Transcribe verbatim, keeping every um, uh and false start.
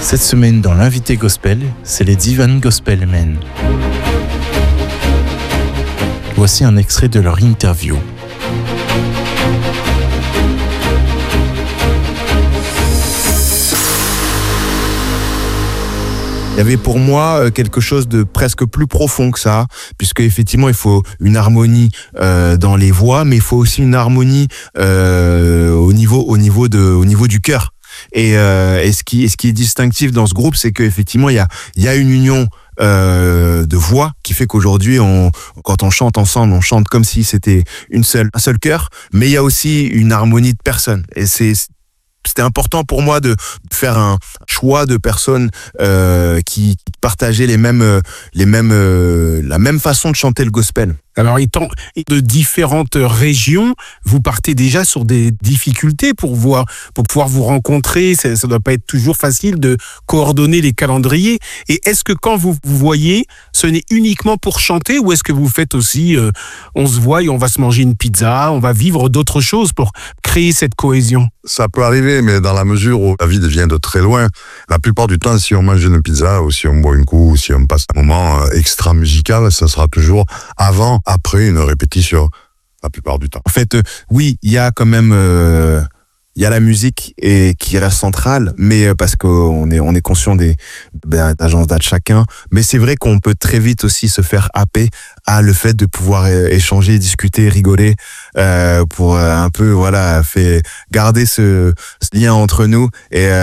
Cette semaine dans l'invité gospel, c'est les Divan Gospel Men. Voici un extrait de leur interview. Il y avait pour moi quelque chose de presque plus profond que ça, puisque effectivement il faut une harmonie euh, dans les voix, mais il faut aussi une harmonie euh, au niveau, au niveau de, au niveau du cœur. Et, euh, et ce qui, et ce qui est distinctif dans ce groupe, c'est qu'effectivement il y a, il y a une union euh, de voix qui fait qu'aujourd'hui, on, quand on chante ensemble, on chante comme si c'était une seule, un seul cœur, mais il y a aussi une harmonie de personnes. Et c'est C'était important pour moi de faire un choix de personnes euh, qui partageaient les mêmes, les mêmes, euh, la même façon de chanter le gospel. Alors, étant de différentes régions, vous partez déjà sur des difficultés pour voir, pour pouvoir vous rencontrer. Ça, ça doit pas être toujours facile de coordonner les calendriers. Et est-ce que quand vous vous voyez, ce n'est uniquement pour chanter, ou est-ce que vous faites aussi, euh, on se voit et on va se manger une pizza, on va vivre d'autres choses pour créer cette cohésion? Ça peut arriver, mais dans la mesure où la vie vient de très loin, la plupart du temps, si on mange une pizza, ou si on boit un coup, ou si on passe un moment extra musical, ça sera toujours avant, après une répétition, la plupart du temps. En fait, euh, oui, il y a quand même, euh, il y a la musique et qui reste centrale, mais euh, parce qu'on est, on est conscient des, des agendas de chacun. Mais c'est vrai qu'on peut très vite aussi se faire happer à le fait de pouvoir euh, échanger, discuter, rigoler, euh, pour euh, un peu, voilà, fait garder ce, ce lien entre nous et euh,